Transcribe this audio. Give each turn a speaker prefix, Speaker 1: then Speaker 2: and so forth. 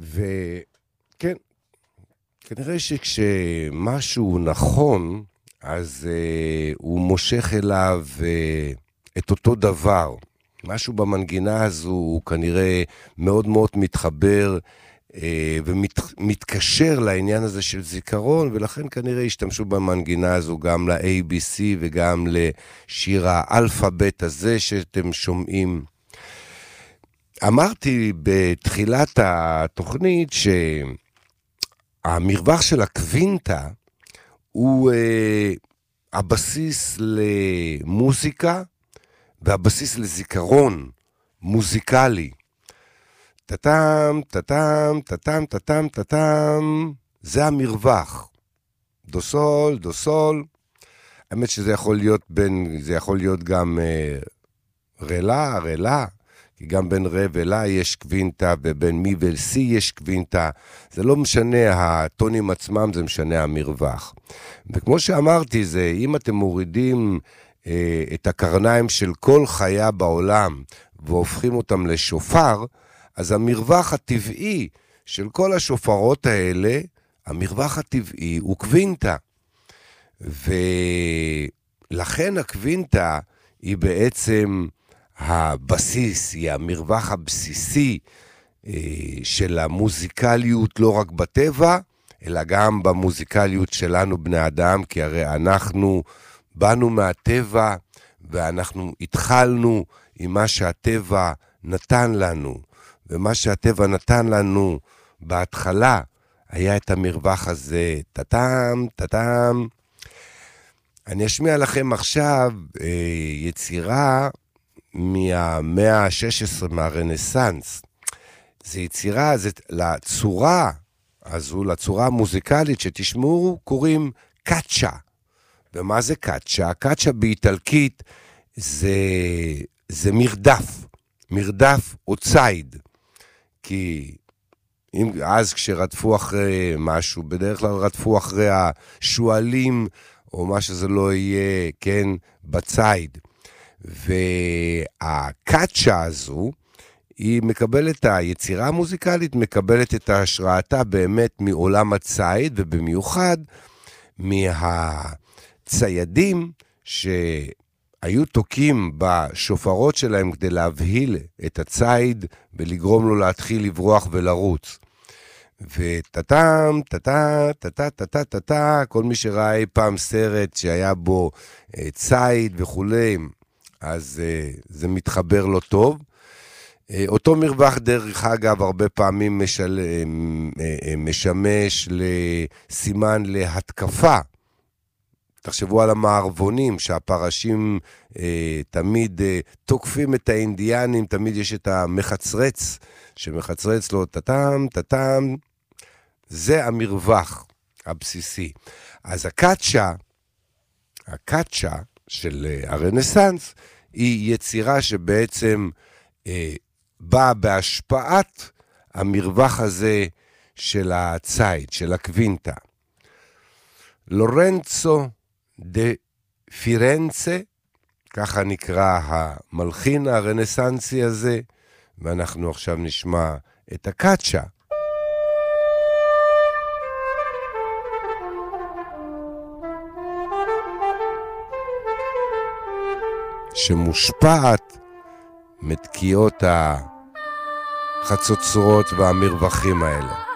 Speaker 1: וכן, כנראה שכשמשהו נכון, אז הוא מושך אליו את אותו דבר. משהו במנגינה הזו הוא כנראה מאוד מאוד מתחבר ומתקשר לעניין הזה של זיכרון, ולכן כנראה השתמשו במנגינה הזו גם ל-ABC וגם לשיר האלפאבית הזה שאתם שומעים. אמרתי בתחילת התוכנית שהמרווח של הקווינטה הוא הבסיס למוזיקה והבסיס לזיכרון מוזיקלי. טטם, טטם, טטם, טטם, טטם, זה המרווח. דוסול, דוסול. האמת שזה יכול להיות גם רלה, רלה. כי גם בין רה ולה יש קווינטה, ובין מי ולסי יש קווינטה. זה לא משנה הטונים עצמם, זה משנה המרווח. וכמו שאמרתי, זה אם אתם מורידים את הקרניים של כל חיה בעולם, והופכים אותם לשופר, אז המרווח הטבעי של כל השופרות האלה, המרווח הטבעי הוא קווינטה. ולכן הקווינטה היא בעצם הבסיס, היא המרווח הבסיסי של המוזיקליות לא רק בטבע, אלא גם במוזיקליות שלנו בני אדם, כי הרי אנחנו באנו מהטבע, ואנחנו התחלנו עם מה שהטבע נתן לנו, ומה שהטבע נתן לנו בהתחלה, היה את המרווח הזה, טטם, טטם. אני אשמיע לכם עכשיו יצירה מהמאה ה-16, מהרנסנס. זה יצירה, זה לצורה הזו, לצורה המוזיקלית שתשמעו, קוראים קאצ'ה. ומה זה קאצ'ה? קאצ'ה באיטלקית זה מרדף, מרדף או ציד. כי אז כשרדפו אחרי משהו, בדרך כלל רדפו אחרי השואלים, או מה שזה לא יהיה, כן, בציד. והקאצ'ה הזו, היא מקבלת, היצירה המוזיקלית מקבלת את ההשראתה באמת מעולם הציד, ובמיוחד מהציידים שהיו תוקים בשופרות שלהם כדי להבהיל את הציד ולגרום לו להתחיל לברוח ולרוץ. וטטם, טטה, טטה, טטה, טטה, כל מי שראה אי פעם סרט שהיה בו ציד וכולי, אז זה מתחבר לו טוב. אותו מרווח דרך אגב הרבה פעמים משמש לסימן להתקפה. תחשבו על המערבונים שהפרשים תמיד תוקפים את האינדיאנים, תמיד יש את המחצרץ שמחצרץ לו טטם, טטם. זה המרווח הבסיסי. אז הקאצ'ה של הרנסנס היא יצירה שבעצם באה בהשפעת המרווח הזה של הציד, של הקווינטה. לורנצו דה פירנצה, ככה נקרא המלחין הרנסנסי הזה, ואנחנו עכשיו נשמע את הקאצ'ה. שמושפעת מתקיעות החצוצרות והמרווחים האלה.